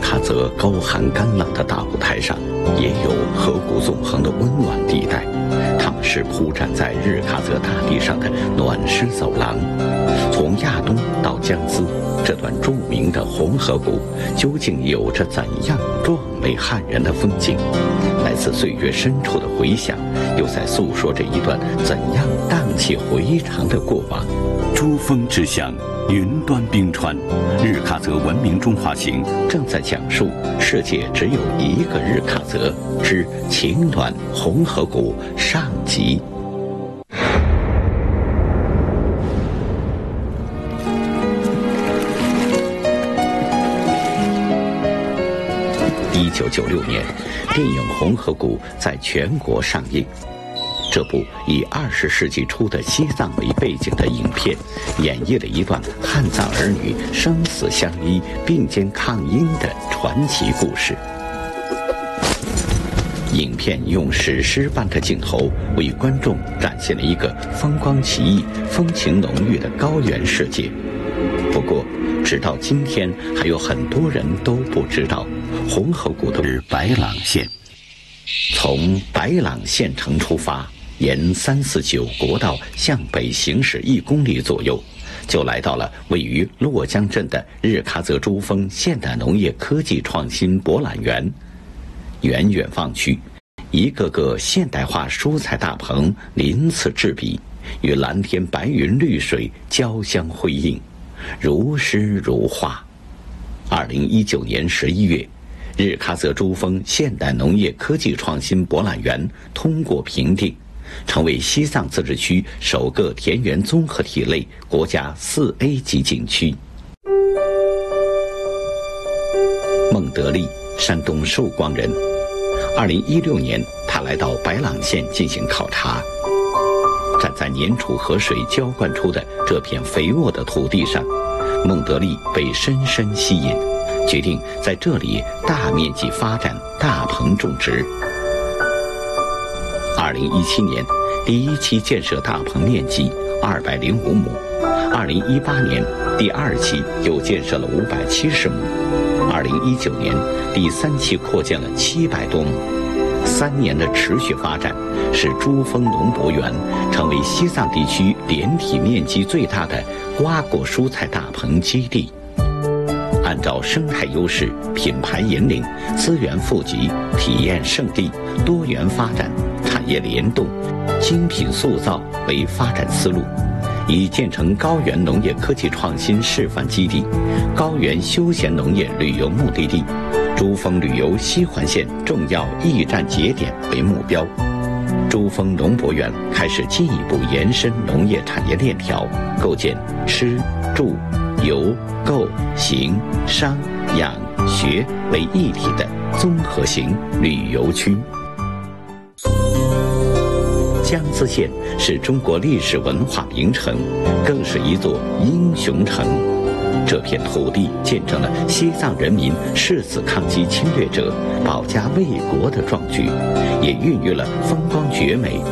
喀则高寒干冷的大舞台上，也有河谷纵横的温暖地带，它们是铺展在日喀则大地上的暖湿走廊。从亚东到江孜，这段著名的红河谷究竟有着怎样壮美撼人的风景？来自岁月深处的回响，又在诉说着一段怎样荡气回肠的过往。 珠峰之乡，云端冰川，日喀则文明中华行正在讲述世界只有一个日喀则之情暖红河谷上集。1996年，电影《红河谷》在全国上映。这部以20世纪初的西藏为背景的影片，演绎了一段汉藏儿女生死相依、并肩抗英的传奇故事。影片用史诗般的镜头为观众展现了一个风光奇异、风情浓郁的高原世界。不过，直到今天，还有很多人都不知道，红河谷的是白朗县。从白朗县城出发，沿349国道向北行驶1公里左右，就来到了位于洛江镇的日喀则珠峰现代农业科技创新博览园。远远望去，一个个现代化蔬菜大棚鳞次栉比，与蓝天白云绿水交相辉映，如诗如画。2019年11月，日喀则珠峰现代农业科技创新博览园通过评定，成为西藏自治区首个田园综合体类国家4A 级景区。孟德利，山东寿光人。2016年，他来到白朗县进行考察。站在年储河水浇灌出的这片肥沃的土地上，孟德利被深深吸引，决定在这里大面积发展大棚种植。2017年，第一期建设大棚面积205亩，2018年第2期又建设了570亩，2019年第3期扩建了700多亩。3年的持续发展，使珠峰农博园成为西藏地区连体面积最大的瓜果蔬菜大棚基地。按照生态优势、品牌引领、资源富集、体验圣地、多元发展、产业联动、精品塑造为发展思路，已建成高原农业科技创新示范基地、高原休闲农业旅游目的地、珠峰旅游西环线重要驿站节点为目标。珠峰农博园开始进一步延伸农业产业链条，构建吃、住、游、购、行、商、养、学为一体的综合型旅游区。江孜县是中国历史文化名城，更是一座英雄城。这片土地见证了西藏人民誓死抗击侵略者、保家卫国的壮举，也孕育了风光绝美